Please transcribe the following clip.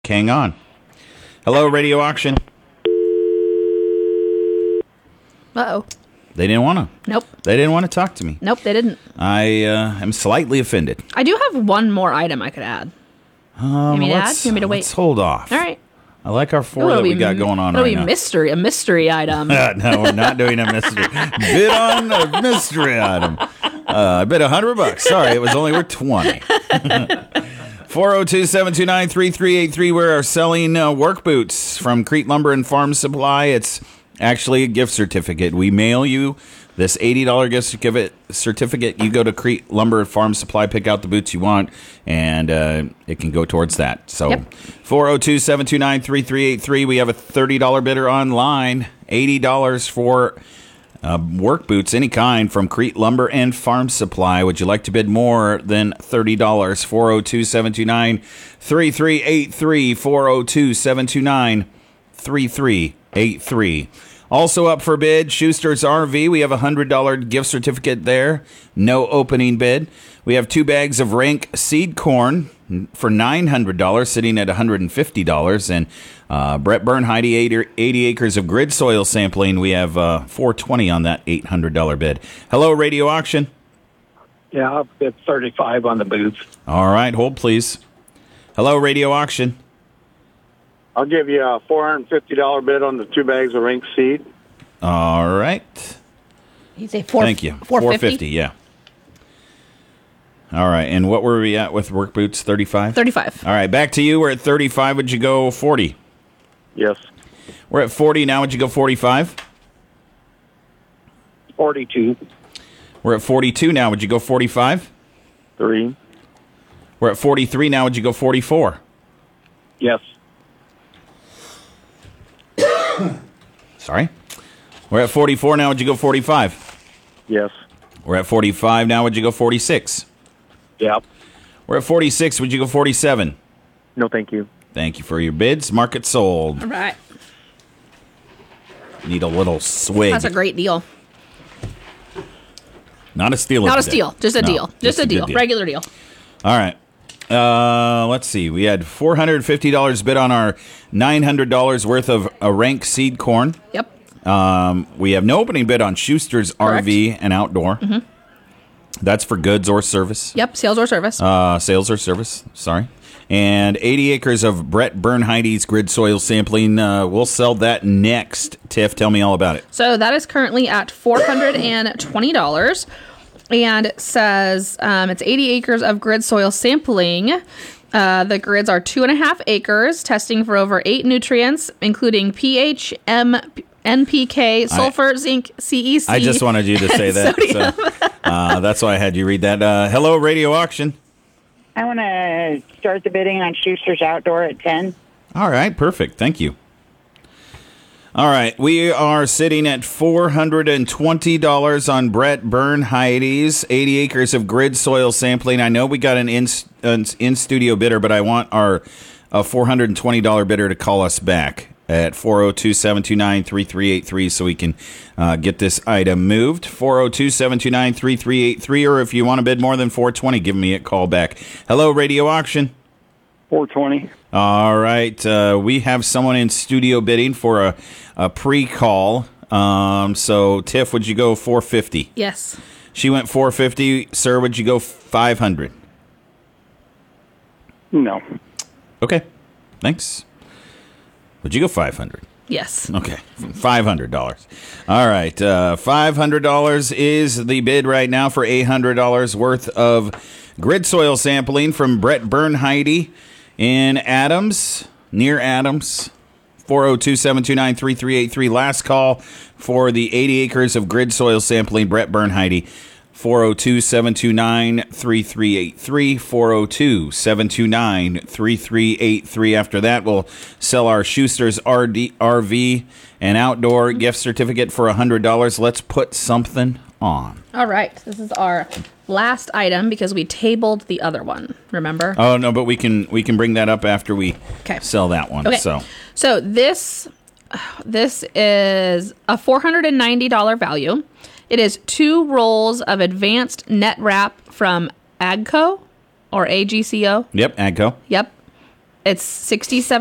Hang on. Hello, Radio Auction. Uh-oh. They didn't want to. Nope. They didn't want to talk to me. Nope, they didn't. I am slightly offended. I do have one more item I could add. You want me to add? You want me to wait? Let's hold off. All right. I like our four that we got going on right now. A mystery item. No, we're not doing a mystery. Bid on a mystery item. I bid $100. Sorry, it was only worth 20. 402-729-3383. We are selling work boots from Crete Lumber and Farm Supply. It's actually a gift certificate. We mail you this $80 gift certificate. You go to Crete Lumber and Farm Supply, pick out the boots you want, and it can go towards that. So 402-729-3383. We have a $30 bidder online, $80 for work boots, any kind, from Crete Lumber and Farm Supply. Would you like to bid more than $30? 402-729-3383. 402-729-3383. Also up for bid, Schuster's RV. We have a $100 gift certificate there. No opening bid. We have 2 bags of rank seed corn for $900, sitting at $150. And Brett Bernheide, 80 acres of grid soil sampling. We have $420 on that $800 bid. Hello, Radio Auction. Yeah, I'll bid 35 on the boots. All right, hold please. Hello, Radio Auction. I'll give you a $450 bid on the 2 bags of rink seed. All right. You say Thank you. $450, yeah. All right, and what were we at with work boots? 35? 35. All right, back to you. We're at 35. Would you go 40? Yes. We're at 40 now. Would you go 45? 42. We're at 42 now. Would you go 45? 3. We're at 43 now. Would you go 44? Yes. Sorry. We're at 44 now. Would you go 45? Yes. We're at 45 now. Would you go 46? Yep. We're at 46. Would you go 47? No, thank you. Thank you for your bids. Market sold. All right. Need a little swig. That's a great deal. Not a steal. Not a steal. Just a deal. Just a deal. Regular deal. All right. Let's see. We had $450 bid on our $900 worth of a rank seed corn. Yep. We have no opening bid on Schuster's Correct. RV and Outdoor. Mm-hmm. That's for goods or service. Yep. Sales or service. Sales or service. Sorry. And 80 acres of Brett Bernheide's grid soil sampling. We'll sell that next. Tiff, tell me all about it. So that is currently at $420. And it says it's 80 acres of grid soil sampling. The grids are 2.5 acres, testing for over 8 nutrients, including pH, NPK, sulfur, zinc, CEC. I just wanted you to say that. So, that's why I had you read that. Hello, Radio Auction. I want to start the bidding on Schuster's Outdoor at 10. All right, perfect. Thank you. All right, we are sitting at $420 on Brett Bernheide's 80 acres of grid soil sampling. I know we got an in-studio bidder, but I want our $420 bidder to call us back at 402-729-3383 so we can get this item moved. 402-729-3383, or if you want to bid more than $420, give me a call back. Hello, Radio Auction. 420. All right. We have someone in studio bidding for a pre-call. So, Tiff, would you go 450? Yes. She went 450. Sir, would you go 500? No. Okay. Thanks. Would you go 500? Yes. Okay. $500. All right. $500 is the bid right now for $800 worth of grid soil sampling from Brett Bernheide in Adams, near Adams. 402-729-3383. Last call for the 80 acres of grid soil sampling, Brett Bernheide. 402-729-3383. 402-729-3383. After that, we'll sell our Schuster's RV and Outdoor gift certificate for $100. Let's put something on. All right. This is our last item because we tabled the other one. Remember? Oh no, but we can bring that up after we sell that one. Okay. So this is a $490 value. It is 2 rolls of advanced net wrap from Agco or AGCO. Yep, Agco. Yep. It's 67